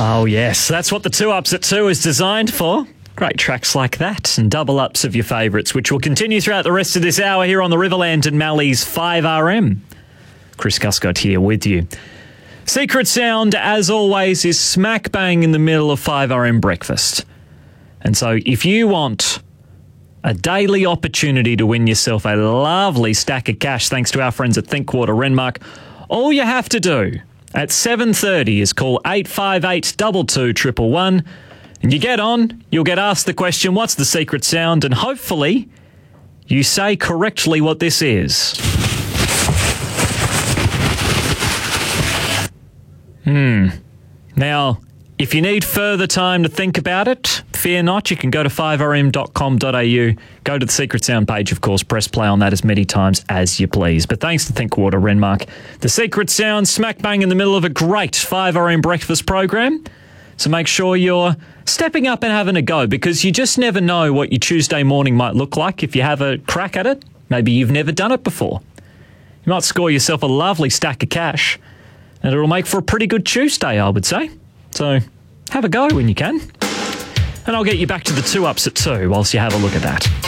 Oh, yes. That's what the 2 Ups at 2 is designed for. Great tracks like that and double ups of your favourites, which will continue throughout the rest of this hour here on the Riverland and Mallee's 5RM. Chris Guscott here with you. Secret Sound, as always, is smack bang in the middle of 5RM breakfast. And so if you want a daily opportunity to win yourself a lovely stack of cash thanks to our friends at Thinkwater Renmark, all you have to do at 7:30 is call 858 22 and you get on, you'll get asked the question, what's the secret sound? And hopefully you say correctly what this is. Now, if you need further time to think about it, fear not, you can go to 5rm.com.au, go to the Secret Sound page, of course, press play on that as many times as you please. But thanks to Thinkwater Renmark, the Secret Sound smack bang in the middle of a great 5RM breakfast program. So make sure you're stepping up and having a go, because you just never know what your Tuesday morning might look like if you have a crack at it. Maybe you've never done it before. You might score yourself a lovely stack of cash, and it'll make for a pretty good Tuesday, I would say. So have a go when you can. And I'll get you back to the 2 Ups at 2 whilst you have a look at that.